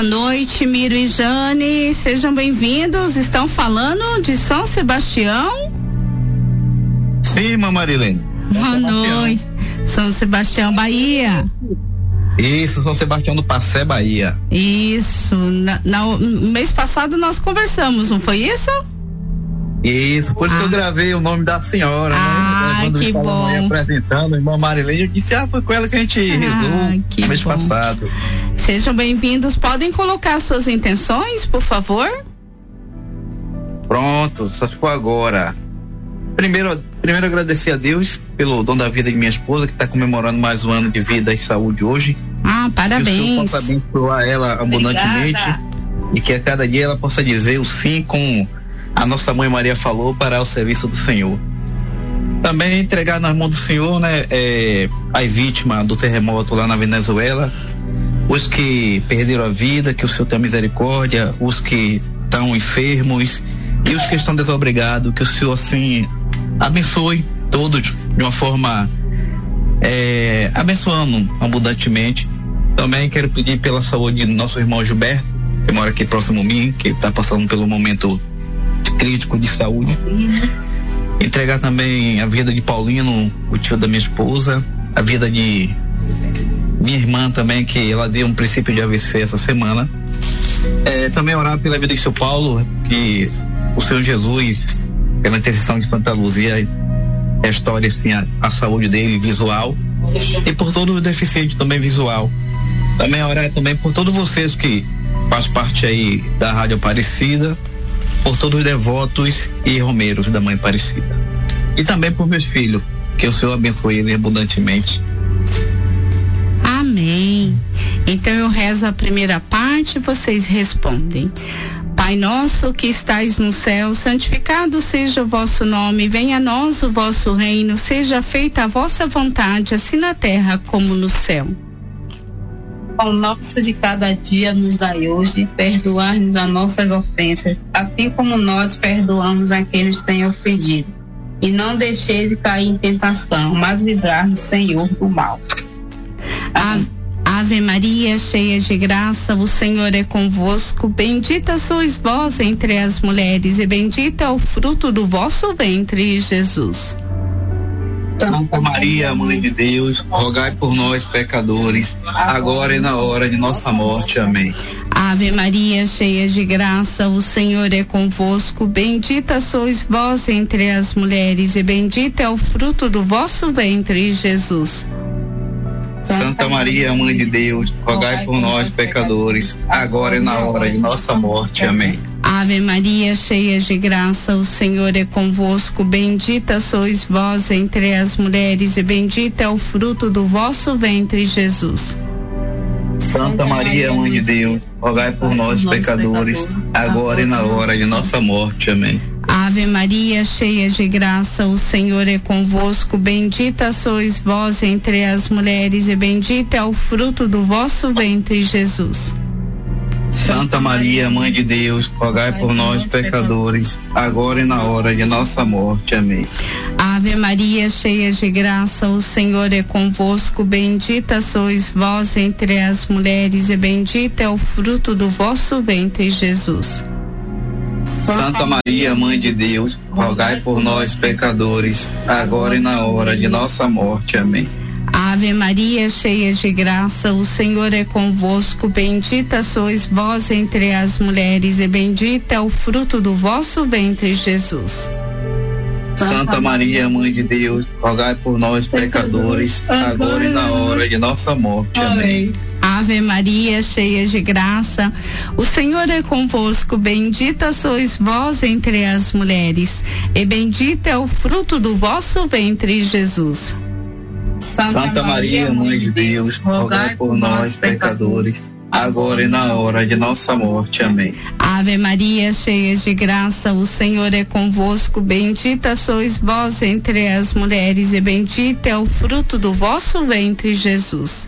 Boa noite, Miro e Jane, sejam bem-vindos. Estão falando de São Sebastião? Sim, irmã Marilene. Boa noite. São Sebastião, Bahia. Isso, São Sebastião do Passé, Bahia. Isso. No mês passado nós conversamos, não foi isso? Isso, por isso que eu gravei o nome da senhora, né? Quando que bom. Apresentando a irmã Marilene, eu disse, foi com ela que a gente rezou no mês passado. Sejam bem-vindos, podem colocar suas intenções, por favor? Pronto, só ficou agora. Primeiro agradecer a Deus pelo dom da vida de minha esposa, que está comemorando mais um ano de vida e saúde hoje. Parabéns. Que o Senhor possa abençoar ela abundantemente. Obrigada. E que a cada dia ela possa dizer o sim, como a nossa mãe Maria falou, para o serviço do Senhor. Também entregar nas mãos do Senhor, as vítimas do terremoto lá na Venezuela, os que perderam a vida, que o Senhor tenha misericórdia, os que estão enfermos e os que estão desobrigados, que o Senhor assim abençoe todos de uma forma abençoando abundantemente. Também quero pedir pela saúde do nosso irmão Gilberto, que mora aqui próximo a mim, que está passando pelo momento crítico de saúde. Entregar também a vida de Paulino, o tio da minha esposa, a vida de minha irmã também, que ela deu um princípio de AVC essa semana. Também orar pela vida de seu Paulo, que o Senhor Jesus, pela intercessão de Santa Luzia, restaure assim, a saúde dele visual, e por todos os deficientes também visual. Também orar também por todos vocês que fazem parte aí da Rádio Aparecida, por todos os devotos e romeiros da Mãe Aparecida. E também por meus filhos, que o Senhor abençoe eles abundantemente. Amém. Então eu rezo a primeira parte, vocês respondem. Pai nosso que estais no céu, santificado seja o vosso nome, venha a nós o vosso reino, seja feita a vossa vontade, assim na terra como no céu. O pão nosso de cada dia nos dai hoje, perdoai-nos as nossas ofensas, assim como nós perdoamos aqueles que têm ofendido. E não deixeis de cair em tentação, mas livrar-nos, Senhor, do mal. Ave Maria, cheia de graça, o Senhor é convosco, bendita sois vós entre as mulheres, e bendito é o fruto do vosso ventre, Jesus. Santa Maria, Mãe de Deus, rogai por nós, pecadores, agora e na hora de nossa morte. Amém. Ave Maria, cheia de graça, o Senhor é convosco, bendita sois vós entre as mulheres, e bendito é o fruto do vosso ventre, Jesus. Santa Maria, Mãe de Deus, rogai por nós, pecadores, agora e na hora de nossa morte. Amém. Ave Maria, cheia de graça, o Senhor é convosco, bendita sois vós entre as mulheres, e bendito é o fruto do vosso ventre, Jesus. Santa Maria, Mãe de Deus, rogai por nós, pecadores, agora e na hora de nossa morte. Amém. Ave Maria, cheia de graça, o Senhor é convosco, bendita sois vós entre as mulheres, e bendito é o fruto do vosso ventre, Jesus. Santa Maria, Mãe de Deus, rogai por nós, pecadores, agora e na hora de nossa morte. Amém. Ave Maria, cheia de graça, o Senhor é convosco, bendita sois vós entre as mulheres, e bendito é o fruto do vosso ventre, Jesus. Santa Maria, Mãe de Deus, rogai por nós, pecadores, agora e na hora de nossa morte. Amém. Ave Maria, cheia de graça, o Senhor é convosco, bendita sois vós entre as mulheres, e bendito é o fruto do vosso ventre, Jesus. Santa Maria, Mãe de Deus, rogai por nós, pecadores, agora e na hora de nossa morte. Amém. Ave Maria, cheia de graça, o Senhor é convosco, bendita sois vós entre as mulheres, e bendito é o fruto do vosso ventre, Jesus. Santa Maria, Mãe de Deus, rogai por nós, pecadores, agora e na hora de nossa morte. Amém. Ave Maria, cheia de graça, o Senhor é convosco, bendita sois vós entre as mulheres, e bendito é o fruto do vosso ventre, Jesus.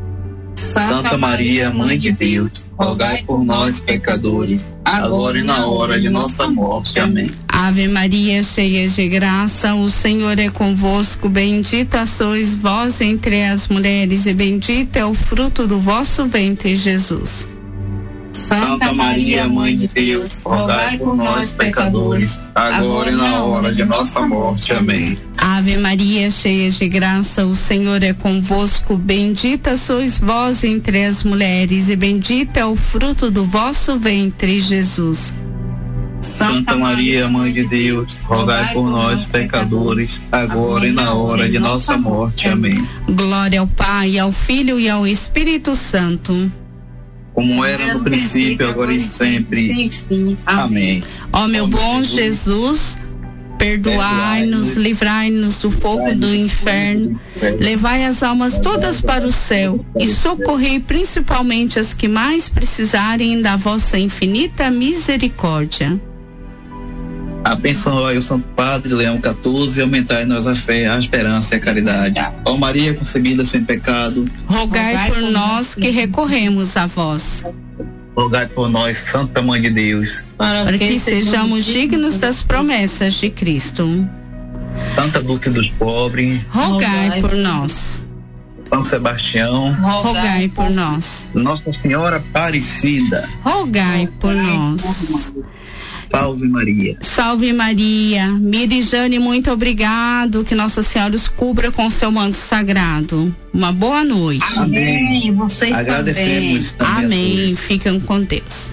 Santa Maria, Mãe de Deus, rogai por nós, pecadores, agora e na hora de nossa morte. Amém. Ave Maria, cheia de graça, o Senhor é convosco, bendita sois vós entre as mulheres, e bendito é o fruto do vosso ventre, Jesus. Santa Maria, Mãe de Deus, rogai por nós, pecadores, agora e na hora de nossa morte. Amém. Ave Maria, cheia de graça, o Senhor é convosco. Bendita sois vós entre as mulheres, e bendito é o fruto do vosso ventre, Jesus. Santa Maria, Mãe de Deus, rogai por nós, pecadores, agora e na hora de nossa morte. Amém. Glória ao Pai, ao Filho e ao Espírito Santo. Como era no princípio, agora e sempre. Amém. Ó meu bom Jesus, perdoai-nos, livrai-nos do fogo do inferno, levai as almas todas para o céu e socorrei principalmente as que mais precisarem da vossa infinita misericórdia. Abençoai o Santo Padre Leão XIV e aumentai em nós a fé, a esperança e a caridade. Ó Maria concebida sem pecado, rogai por nós que recorremos a vós. Rogai por nós, Santa Mãe de Deus, para que sejamos dignos das promessas de Cristo. Santa Dulce dos Pobres, rogai por nós. São Sebastião, rogai por nós. Nossa Senhora Aparecida, rogai por nós. Salve Maria. Salve Maria. Mirijane, muito obrigado. Que Nossa Senhora os cubra com seu manto sagrado. Uma boa noite. Amém. Vocês agradecemos também. Amém. Fiquem com Deus.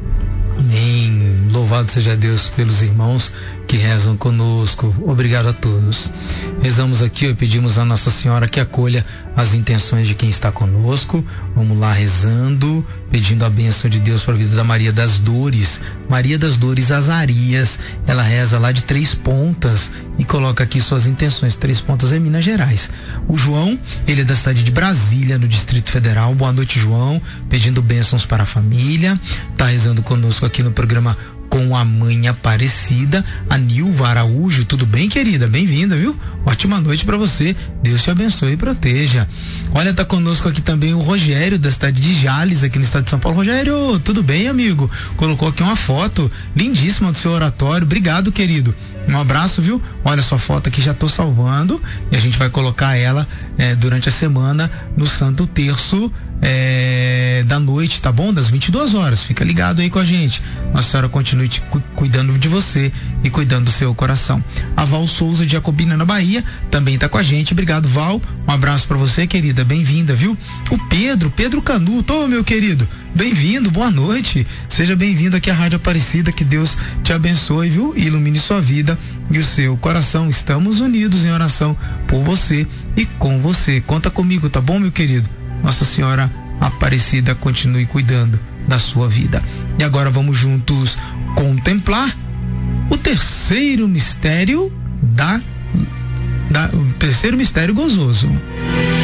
Amém. Louvado seja Deus pelos irmãos que rezam conosco. Obrigado a todos. Rezamos aqui e pedimos a Nossa Senhora que acolha as intenções de quem está conosco. Vamos lá rezando, pedindo a bênção de Deus para a vida da Maria das Dores. Maria das Dores Azarias, ela reza lá de Três Pontas e coloca aqui suas intenções. Três Pontas é Minas Gerais. O João, ele é da cidade de Brasília, no Distrito Federal. Boa noite, João, pedindo bênçãos para a família. Tá rezando conosco aqui no programa Com a Mãe Aparecida, a Nilva Araújo. Tudo bem, querida? Bem-vinda, viu? Ótima noite para você. Deus te abençoe e proteja. Olha, tá conosco aqui também o Rogério, da cidade de Jales, aqui no estado de São Paulo. Rogério, tudo bem, amigo? Colocou aqui uma foto lindíssima do seu oratório. Obrigado, querido. Um abraço, viu? Olha sua foto aqui, já tô salvando e a gente vai colocar ela durante a semana no Santo Terço da noite, tá bom? Das 22 horas. Fica ligado aí com a gente. Nossa Senhora continue cuidando de você e cuidando do seu coração. A Val Souza de Jacobina, na Bahia, também tá com a gente. Obrigado, Val. Um abraço pra você, querida. Bem-vinda, viu? O Pedro Canuto. Ô, meu querido, bem-vindo, boa noite. Seja bem-vindo aqui à Rádio Aparecida. Que Deus te abençoe, viu? E ilumine sua vida e o seu coração. Estamos unidos em oração por você e com você. Conta comigo, tá bom, meu querido? Nossa Senhora Aparecida continue cuidando da sua vida. E agora vamos juntos contemplar o terceiro mistério o terceiro mistério gozoso.